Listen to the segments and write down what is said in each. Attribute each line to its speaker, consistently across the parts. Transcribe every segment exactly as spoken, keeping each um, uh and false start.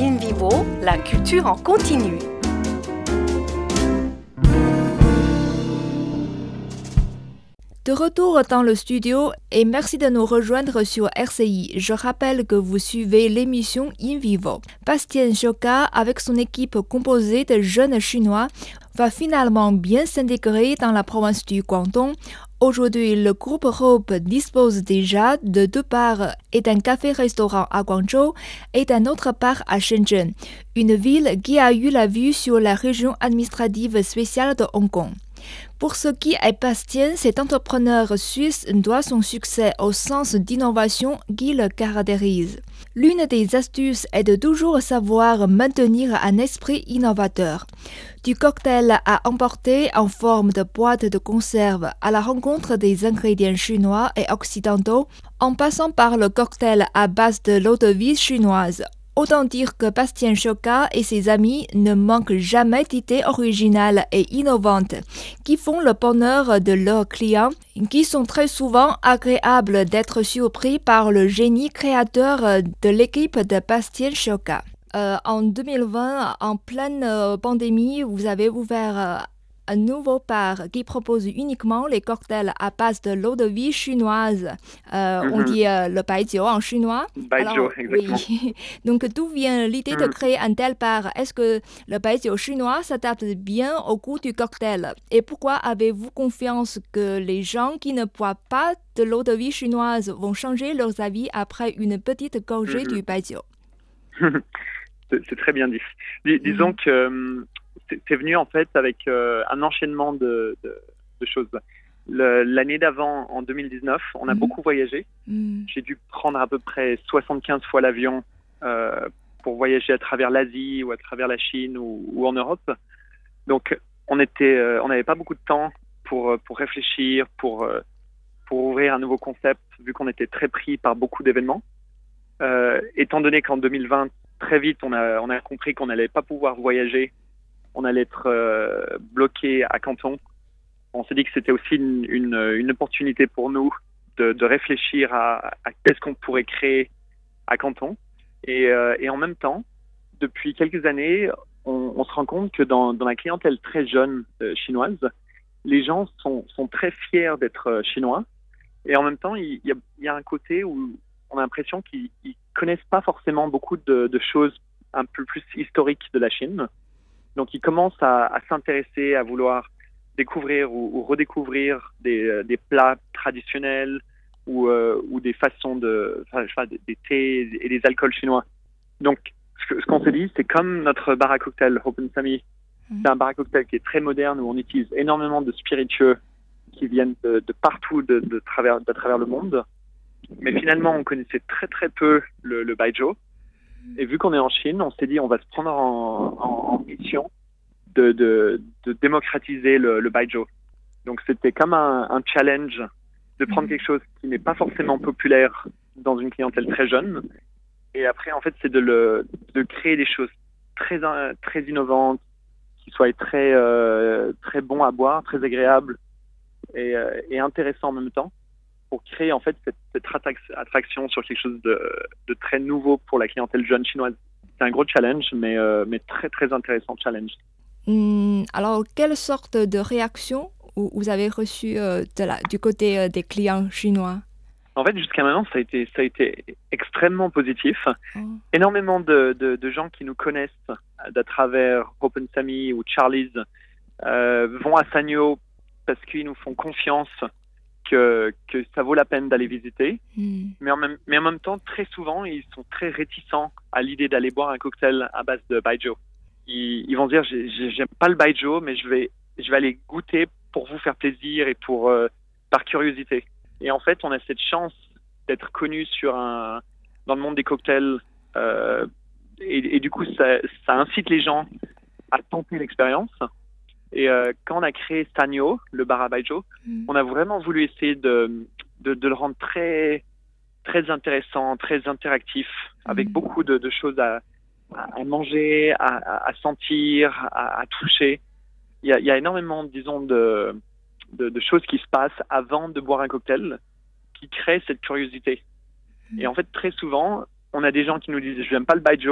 Speaker 1: In Vivo, la culture en continu.
Speaker 2: De retour dans le studio et merci de nous rejoindre sur R C I. Je rappelle que vous suivez l'émission In Vivo. Bastien Choka, avec son équipe composée de jeunes Chinois, va finalement bien s'intégrer dans la province du Guangdong. Aujourd'hui, le groupe Hope dispose déjà de deux bars et d'un café-restaurant à Guangzhou et d'un autre bar à Shenzhen, une ville qui a eu la vue sur la région administrative spéciale de Hong Kong. Pour ce qui est Bastien, cet entrepreneur suisse doit son succès au sens d'innovation qui le caractérise. L'une des astuces est de toujours savoir maintenir un esprit innovateur. Du cocktail à emporter en forme de boîte de conserve à la rencontre des ingrédients chinois et occidentaux, en passant par le cocktail à base de l'eau-de-vie chinoise. Autant dire que Bastien Choka et ses amis ne manquent jamais d'idées originales et innovantes qui font le bonheur de leurs clients, qui sont très souvent agréables d'être surpris par le génie créateur de l'équipe de Bastien Choka. Euh, en deux mille vingt, en pleine euh, pandémie, vous avez ouvert euh, un nouveau bar qui propose uniquement les cocktails à base de l'eau-de-vie chinoise. Euh, mm-hmm. On dit euh, le baijiu en chinois.
Speaker 3: Baijiu, exactement.
Speaker 2: Oui. Donc, d'où vient l'idée mm. de créer un tel bar? Est-ce que le baijiu chinois s'adapte bien au goût du cocktail? Et pourquoi avez-vous confiance que les gens qui ne boivent pas de l'eau-de-vie chinoise vont changer leurs avis après une petite gorgée mm-hmm. du baijiu?
Speaker 3: c'est, c'est très bien dit. Dis, mm. Disons que... Euh, c'est venu en fait avec euh, un enchaînement de, de, de choses. Le, l'année d'avant, en deux mille dix-neuf, on a mmh. beaucoup voyagé. Mmh. J'ai dû prendre à peu près soixante-quinze fois l'avion euh, pour voyager à travers l'Asie ou à travers la Chine ou, ou en Europe. Donc, on était, euh, on n'avait pas beaucoup de temps pour pour réfléchir, pour euh, pour ouvrir un nouveau concept, vu qu'on était très pris par beaucoup d'événements. Euh, étant donné qu'en deux mille vingt, très vite, on a on a compris qu'on n'allait pas pouvoir voyager. On allait être euh, bloqué à Canton. On s'est dit que c'était aussi une, une, une opportunité pour nous de, de réfléchir à, à qu'est-ce qu'on pourrait créer à Canton. Et, euh, et en même temps, depuis quelques années, on, on se rend compte que dans, dans la clientèle très jeune euh, chinoise, les gens sont, sont très fiers d'être euh, chinois. Et en même temps, il y a, il y a un côté où on a l'impression qu'ils ne connaissent pas forcément beaucoup de, de choses un peu plus historiques de la Chine. Donc, ils commencent à, à s'intéresser, à vouloir découvrir ou, ou redécouvrir des, des plats traditionnels ou, euh, ou des façons de, enfin, je sais pas, des, des thés et des alcools chinois. Donc, ce, que, ce qu'on s'est dit, c'est comme notre bar à cocktail Hope and Sami, mmh. c'est un bar à cocktail qui est très moderne où on utilise énormément de spiritueux qui viennent de, de partout, de, de, travers, de travers le monde. Mais finalement, on connaissait très très peu le, le baijiu. Et vu qu'on est en Chine, on s'est dit on va se prendre en, en, en mission de, de, de démocratiser le, le baijiu. Donc c'était comme un, un challenge de prendre quelque chose qui n'est pas forcément populaire dans une clientèle très jeune. Et après, en fait, c'est de, le, de créer des choses très, très innovantes, qui soient très, euh, très bons à boire, très agréables et, euh, et intéressants en même temps, pour créer en fait cette, cette attraction sur quelque chose de, de très nouveau pour la clientèle jeune chinoise. C'est un gros challenge, mais, euh, mais très très intéressant challenge.
Speaker 2: Mmh, alors, quelle sorte de réaction vous avez reçue euh, de la, du côté euh, des clients chinois?
Speaker 3: En fait, jusqu'à maintenant, ça a été, ça a été extrêmement positif. Oh. Énormément de, de, de gens qui nous connaissent à travers Hope and Sami ou Charlie's euh, vont à Sanyo parce qu'ils nous font confiance Que, que ça vaut la peine d'aller visiter, mm. mais, en même, mais en même temps, très souvent, ils sont très réticents à l'idée d'aller boire un cocktail à base de baijiu. Ils, ils vont dire, j'ai, j'aime pas le baijiu, mais je vais, je vais aller goûter pour vous faire plaisir et pour, euh, par curiosité. Et en fait, on a cette chance d'être connu sur un, dans le monde des cocktails, euh, et, et du coup, ça, ça incite les gens à tenter l'expérience. Et euh, quand on a créé Sanyo, le bar à baijiu, mmh. on a vraiment voulu essayer de, de, de le rendre très, très intéressant, très interactif, avec mmh. beaucoup de, de choses à, à manger, à, à sentir, à, à toucher. Il y a, il y a énormément, disons, de, de, de choses qui se passent avant de boire un cocktail qui créent cette curiosité. Mmh. Et en fait, très souvent, on a des gens qui nous disent « je n'aime pas le baijiu »,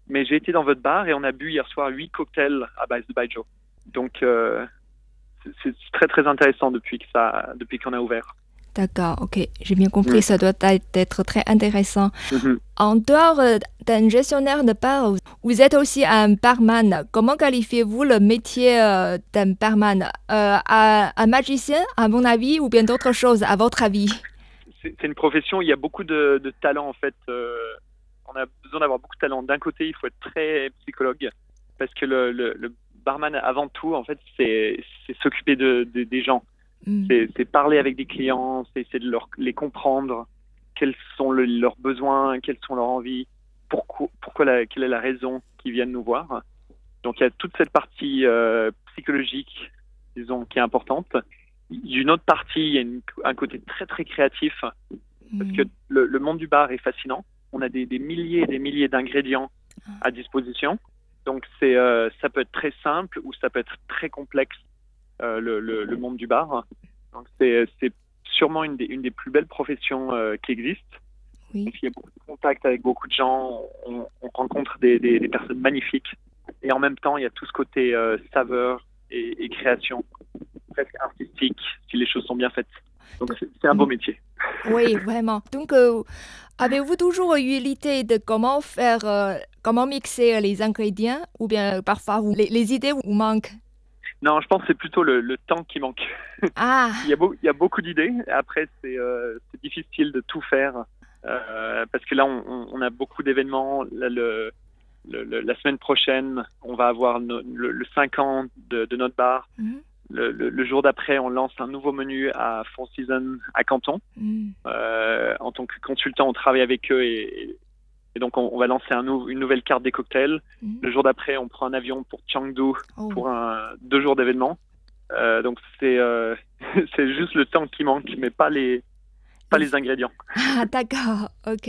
Speaker 3: mais j'ai été dans votre bar et on a bu hier soir huit cocktails à base de baijiu. Donc, euh, c'est, c'est très très intéressant depuis que ça, depuis qu'on a ouvert.
Speaker 2: D'accord, ok, j'ai bien compris,
Speaker 3: Mm.
Speaker 2: ça doit être très intéressant.
Speaker 3: Mm-hmm.
Speaker 2: En dehors d'un gestionnaire de bar, vous êtes aussi un barman. Comment qualifiez-vous le métier d'un barman? euh, un, un magicien, à mon avis, ou bien d'autres choses, à votre avis?
Speaker 3: C'est, c'est une profession où il y a beaucoup de, de talent, en fait. Euh, on a besoin d'avoir beaucoup de talent. D'un côté, il faut être très psychologue, parce que le, le, le barman, avant tout, en fait, c'est, c'est s'occuper de, de, des gens. Mm. C'est, c'est parler avec des clients, c'est essayer de leur, les comprendre, quels sont le, leurs besoins, quelles sont leurs envies, pourquoi, pourquoi la, quelle est la raison qu'ils viennent nous voir. Donc il y a toute cette partie euh, psychologique, disons, qui est importante. D'une autre partie, il y a une, un côté très très créatif, parce que le, le monde du bar est fascinant. On a des, des milliers et des milliers d'ingrédients à disposition. Donc c'est, euh, ça peut être très simple ou ça peut être très complexe. Euh, le, le, le monde du bar. Donc c'est, c'est sûrement une des, une des plus belles professions euh, qui existent. Oui. Il y a beaucoup de contacts avec beaucoup de gens, on, on rencontre des, des, des personnes magnifiques. Et en même temps, il y a tout ce côté euh, saveur et, et création, presque artistique, si les choses sont bien faites. Donc c'est, c'est un beau métier.
Speaker 2: Oui, vraiment. Donc, euh, avez-vous toujours eu l'idée de comment faire, euh, comment mixer les ingrédients, ou bien parfois vous, les, les idées vous manquent?
Speaker 3: Non, je pense que c'est plutôt le, le temps qui manque.
Speaker 2: Ah.
Speaker 3: il, y a beau, il y a beaucoup d'idées. Après, c'est, euh, c'est difficile de tout faire euh, parce que là, on, on a beaucoup d'événements. Là, le, le, le, la semaine prochaine, on va avoir no, le, le cinq ans de, de notre bar. Mm-hmm. Le, le, le jour d'après, on lance un nouveau menu à Four Seasons à Canton. Mm. Euh, en tant que consultant, on travaille avec eux et, et donc on, on va lancer un nou, une nouvelle carte des cocktails. Mm. Le jour d'après, on prend un avion pour Chengdu oh. pour un, deux jours d'événements. Euh, donc c'est, euh, c'est juste le temps qui manque, mais pas les, pas les ingrédients.
Speaker 2: Ah, d'accord, ok.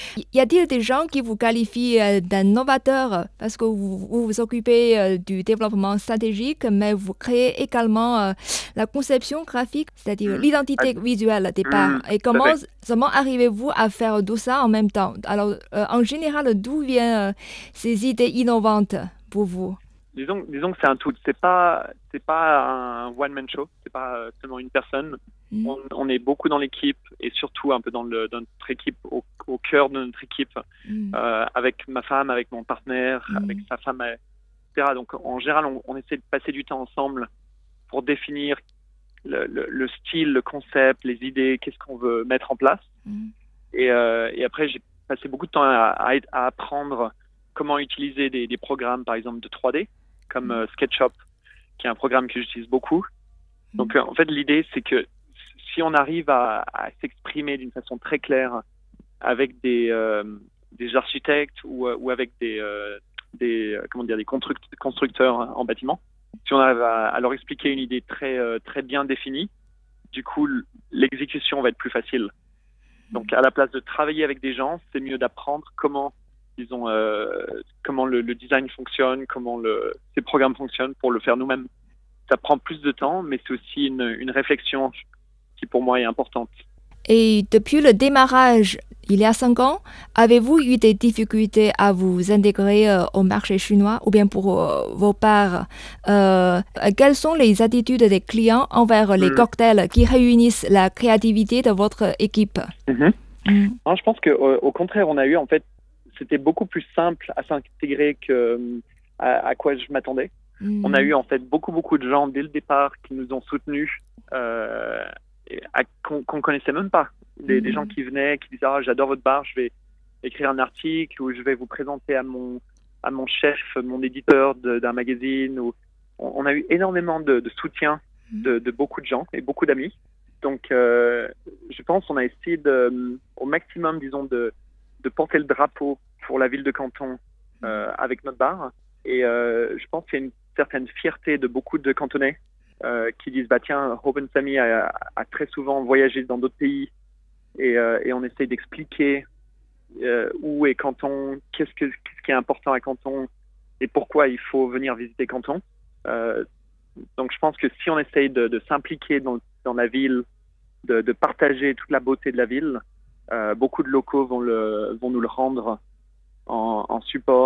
Speaker 2: Y a-t-il des gens qui vous qualifient d'un novateur parce que vous vous, vous occupez du développement stratégique, mais vous créez également la conception graphique, c'est-à-dire mmh. l'identité ah. visuelle des bars. Mmh, Et comment, comment arrivez-vous à faire tout ça en même temps? Alors, euh, en général, d'où viennent ces idées innovantes pour vous?
Speaker 3: Disons, disons que c'est un tout. C'est pas, c'est pas un one-man show. C'est pas seulement une personne. Mmh. On, on est beaucoup dans l'équipe et surtout un peu dans, le, dans notre équipe, au, au cœur de notre équipe, mmh. euh, avec ma femme, avec mon partenaire, mmh. avec sa femme, et cetera. Donc en général, on, on essaie de passer du temps ensemble pour définir le, le, le style, le concept, les idées, qu'est-ce qu'on veut mettre en place. Mmh. Et, euh, et après, j'ai passé beaucoup de temps à, à, à apprendre comment utiliser des, des programmes, par exemple, de trois D, comme euh, SketchUp, qui est un programme que j'utilise beaucoup. Mmh. Donc euh, en fait, l'idée, c'est que si on arrive à, à s'exprimer d'une façon très claire avec des, euh, des architectes ou, ou avec des, euh, des, comment dire, des construct- constructeurs en bâtiment, si on arrive à, à leur expliquer une idée très, euh, très bien définie, du coup, l'exécution va être plus facile. Donc, à la place de travailler avec des gens, c'est mieux d'apprendre comment, disons, euh, comment le, le design fonctionne, comment le, ces programmes fonctionnent pour le faire nous-mêmes. Ça prend plus de temps, mais c'est aussi une, une réflexion qui pour moi est importante.
Speaker 2: Et depuis le démarrage, il y a cinq ans, avez-vous eu des difficultés à vous intégrer euh, au marché chinois ou bien pour euh, vos parts euh, quelles sont les attitudes des clients envers les mmh. cocktails qui réunissent la créativité de votre équipe?
Speaker 3: mmh. Mmh. Non, je pense qu'au au contraire, on a eu en fait, c'était beaucoup plus simple à s'intégrer que à, à quoi je m'attendais. Mmh. On a eu en fait beaucoup beaucoup de gens dès le départ qui nous ont soutenus. Euh, À, qu'on, qu'on connaissait même pas. Des, mmh. des gens qui venaient, qui disaient ah, j'adore votre bar, je vais écrire un article ou je vais vous présenter à mon, à mon chef, mon éditeur de, d'un magazine. Ou... On, on a eu énormément de, de soutien mmh. de, de beaucoup de gens et beaucoup d'amis. Donc, euh, je pense qu'on a essayé de, au maximum, disons, de, de porter le drapeau pour la ville de Canton euh, avec notre bar. Et euh, je pense qu'il y a une certaine fierté de beaucoup de Cantonais Euh, qui disent bah tiens, Robin Samy a, a très souvent voyagé dans d'autres pays et, euh, et on essaye d'expliquer euh, où est Canton, qu'est-ce, que, qu'est-ce qui est important à Canton et pourquoi il faut venir visiter Canton. Euh, donc je pense que si on essaye de, de s'impliquer dans, dans la ville, de, de partager toute la beauté de la ville, euh, beaucoup de locaux vont, le, vont nous le rendre en, en support.